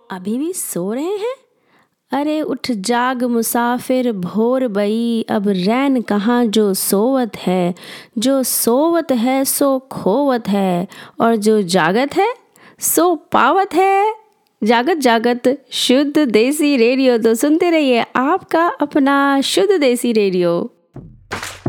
अभी भी सो रहे हैं? अरे उठ जाग मुसाफिर भोर बई, अब रैन कहाँ जो सोवत है। जो सोवत है सो खोवत है, और जो जागत है सो पावत है। जागत जागत शुद्ध देसी रेडियो तो सुनते रहिए आपका अपना शुद्ध देसी रेडियो।